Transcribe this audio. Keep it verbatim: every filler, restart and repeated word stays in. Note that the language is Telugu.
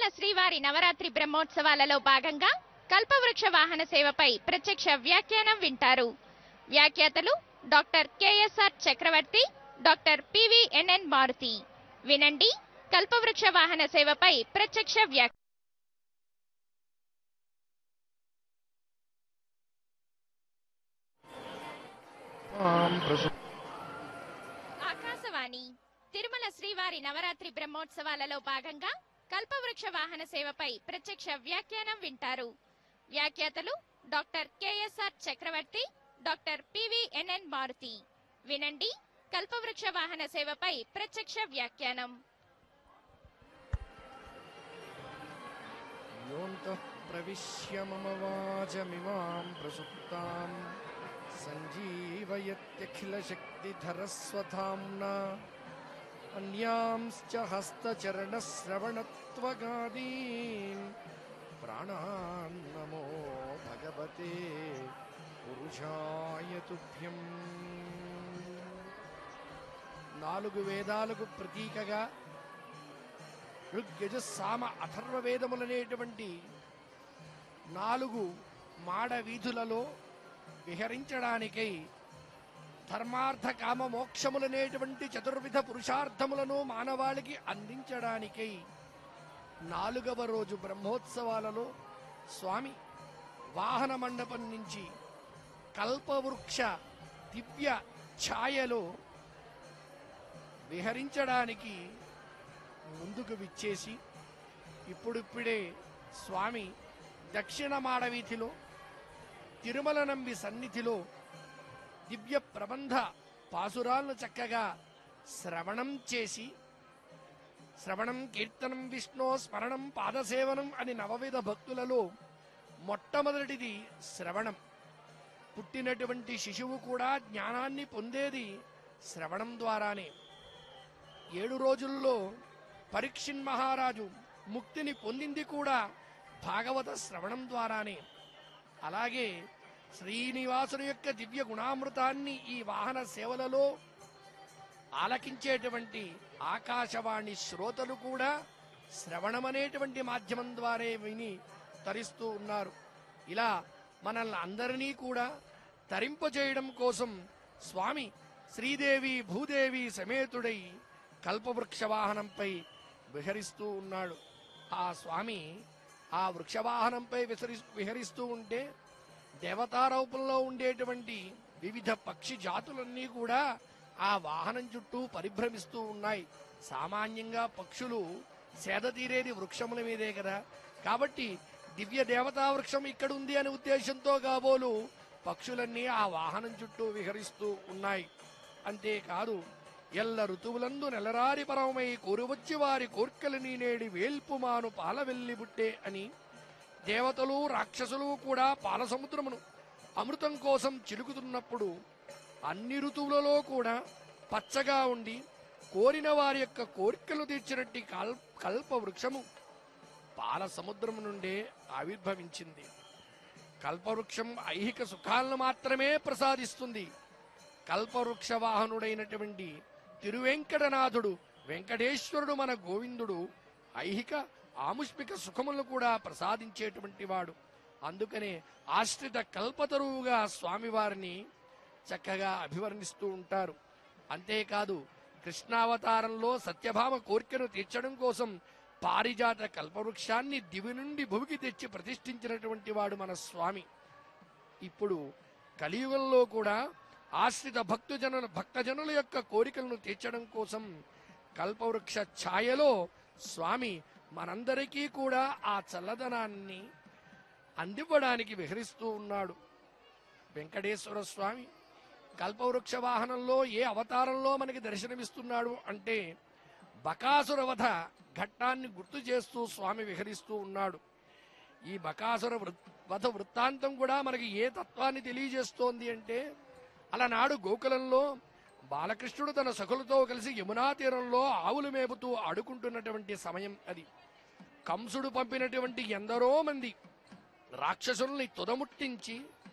తిరుమల శ్రీవారి నవరాత్రి బ్రహ్మోత్సవాలలో భాగంగా కల్పవృక్ష వాహన సేవపై ప్రత్యక్ష వ్యాఖ్యానం వింటారు. వ్యాఖ్యాతలు డాక్టర్ కెఎస్ఆర్ చక్రవర్తి, డాక్టర్ పివిఎన్ఎన్ మారుతి. వినండి కల్పవృక్ష వాహన సేవపై ప్రత్యక్ష వ్యాఖ్యానం. ఆకాశవాణి తిరుమల శ్రీవారి నవరాత్రి బ్రహ్మోత్సవాలలో భాగంగా కల్పవృక్ష వాహన సేవపై ప్రత్యక్ష వ్యాఖ్యానం వింటారు. వ్యాఖ్యాతలు డాక్టర్ కెఎస్ఆర్ చక్రవర్తి, డాక్టర్ పివిఎన్ఎన్ మారుతి. వినండి కల్పవృక్ష వాహన సేవపై ప్రత్యక్ష వ్యాఖ్యానం. యోంతః ప్రవిశ్య మమ వాచమిమాం ప్రసుప్తాం సంజీవయత్యఖిల శక్తిధరస్వధామ్నా అన్యాంశ్చ హస్తచరణశ్రవణత్వగాదీన్ ప్రాణాన్ నమో భగవతే పురుషాయ తుభ్యం. నాలుగు వేదాలకు ప్రతీకగా ఋగ్యజ సామ అథర్వ వేదములనేటువంటి నాలుగు మాడ వీధులలో విహరించడానికై ధర్మార్థ కామ మోక్షములనేటువంటి చతుర్విధ పురుషార్థములను మానవాళికి అందించడానికై నాలుగవ రోజు బ్రహ్మోత్సవాలలో స్వామి వాహన మండపం నుంచి కల్పవృక్ష దివ్య ఛాయలో విహరించడానికి ముందుకు విచ్చేసి ఇప్పుడిప్పుడే స్వామి దక్షిణ మాడవీధిలో తిరుమల నంబి సన్నిధిలో దివ్య ప్రబంధ పాసురాలను చక్కగా శ్రవణం చేసి, శ్రవణం కీర్తనం విష్ణు స్మరణం పాదసేవనం అని నవవిధ భక్తులలో మొట్టమొదటిది శ్రవణం. పుట్టినటువంటి శిశువు కూడా జ్ఞానాన్ని పొందేది శ్రవణం ద్వారానే. ఏడు రోజుల్లో పరీక్షిన్ మహారాజు ముక్తిని పొందింది కూడా భాగవత శ్రవణం ద్వారానే. అలాగే శ్రీనివాసుని యొక్క దివ్య గుణామృతాన్ని ఈ వాహన సేవలలో ఆలకించేటువంటి ఆకాశవాణి శ్రోతలు కూడా శ్రవణమనేటువంటి మాధ్యమం ద్వారా విని తరిస్తూ ఉన్నారు. ఇలా మనల్ని అందరినీ కూడా తరింపజేయడం కోసం స్వామి శ్రీదేవి భూదేవి సమేతుడై కల్పవృక్ష వాహనంపై విహరిస్తూ ఉన్నాడు. ఆ స్వామి ఆ వృక్షవాహనంపై విసరి విహరిస్తూ ఉంటే దేవతారూపంలో ఉండేటువంటి వివిధ పక్షి జాతులన్నీ కూడా ఆ వాహనం చుట్టూ పరిభ్రమిస్తూ ఉన్నాయి. సామాన్యంగా పక్షులు సేద తీరేది వృక్షముల మీదే కదా, కాబట్టి దివ్య దేవతా వృక్షం ఇక్కడ ఉంది అనే ఉద్దేశంతో కాబోలు పక్షులన్నీ ఆ వాహనం చుట్టూ విహరిస్తూ ఉన్నాయి. అంతేకాదు ఎల్ల ఋతువులందు నెలరారి పరమై కోరువచ్చి వారి కోర్కెలు నీనేడి వేల్పుమాను పాలవెల్లి బుట్టే అని దేవతలు రాక్షసులు కూడా పాల సముద్రమును అమృతం కోసం చిలుకుతున్నప్పుడు అన్ని ఋతువులలో కూడా పచ్చగా ఉండి కోరిన వారి యొక్క కోరికలు తీర్చినట్టి కల్ కల్ప వృక్షము పాల సముద్రము నుండే ఆవిర్భవించింది. కల్పవృక్షం ఐహిక సుఖాలను మాత్రమే ప్రసాదిస్తుంది. కల్పవృక్ష వాహనుడైనటువంటి తిరువెంకటనాథుడు వెంకటేశ్వరుడు మన గోవిందుడు ఐహిక ఆముష్మిక సుఖములను కూడా ప్రసాదించేటువంటి వాడు. అందుకనే ఆశ్రిత కల్పతరువుగా స్వామివారిని చక్కగా అభివర్ణిస్తూ ఉంటారు. అంతేకాదు కృష్ణావతారంలో సత్యభామ కోరికను తీర్చడం కోసం పారిజాత కల్పవృక్షాన్ని దివి నుండి భూమికి తెచ్చి ప్రతిష్ఠించినటువంటి వాడు మన స్వామి. ఇప్పుడు కలియుగంలో కూడా ఆశ్రిత భక్తుజనుల భక్తజనుల యొక్క కోరికలను తీర్చడం కోసం కల్పవృక్ష ఛాయలో స్వామి మనందరికీ కూడా ఆ చల్లదనాన్ని అందివ్వడానికి విహరిస్తూ ఉన్నాడు. వెంకటేశ్వర స్వామి కల్పవృక్ష వాహనంలో ఏ అవతారంలో మనకి దర్శనమిస్తున్నాడు అంటే బకాసుర వధ ఘట్టాన్ని గుర్తు చేస్తూ స్వామి విహరిస్తూ ఉన్నాడు. ఈ బకాసుర వధ వృత్తాంతం కూడా మనకి ఏ తత్వాన్ని తెలియజేస్తోంది అంటే, అలనాడు గోకులంలో బాలకృష్ణుడు తన సఖులతో కలిసి యమునా తీరంలో ఆవులు మేపుతూ ఆడుకుంటున్నటువంటి సమయం అది. కంసుడు పంపినటువంటి ఎందరో మంది రాక్షసుల్ని తుదముట్టించి